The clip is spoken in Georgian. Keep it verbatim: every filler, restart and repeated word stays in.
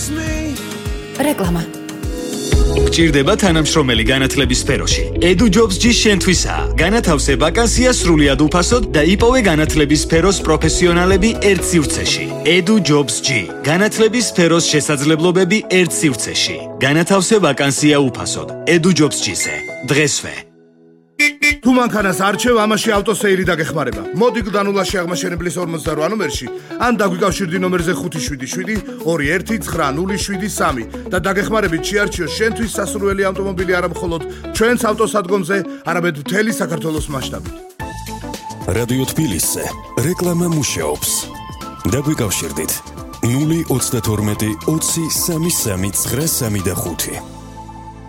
რეკლამა. გჭირდება თანამშრომელი განათლების სფეროში. Edu Jobs G შენთვისაა. განათავსე ვაკანსია სრულიად უფასოდ და იპოვე განათლების სფეროს პროფესიონალები ერთ სივრცეში. Edu Jobs G. განათლების სფეროს შესაძლებლობები ერთ სივრცეში. განათავსე ვაკანსია უფასოდ. Edu Jobs G-ზე. დღესვე. თუ მანქანას არჩევ, ამაში ავტოსეირი დაგეხმარება. მოდი გდანულაში აღმაშენებლის ორმოცდაოთხ ნომერში, ან დაგვიკავშირდი ნომერზე ხუთი შვიდი შვიდი ორი ერთი ცხრა ნული შვიდი სამი და დაგეხმარებით შეარჩიო შენთვის სასურველი ავტომობილი არა მხოლოდ ჩვენს ავტოსადგომზე, არამედ მთელი საქართველოს მასშტაბით. რადიო თბილისზე რეკლამა მუშაობს. დაგვიკავშირდით ნული ოცდათორმეტი ოცი სამი სამი ცხრა სამი და ხუთი.